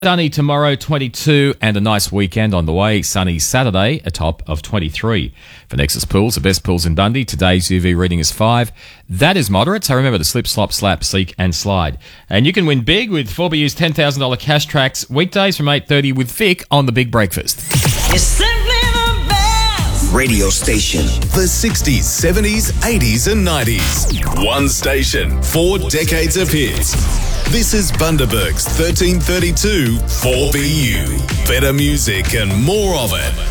Sunny tomorrow, 22, and a nice weekend on the way. Sunny Saturday, a top of 23. For Nexus Pools, the best pools in Dundee, today's UV reading is 5. That is moderate, so remember to slip, slop, slap, seek, and slide. And you can win big with 4BU's $10,000 cash tracks weekdays from 8:30 with Vic on The Big Breakfast. It's simply the best radio station. The 60s, 70s, 80s and 90s. One station, 4 decades of hits. This is Bundaberg's 1332 4BU. Better music and more of it.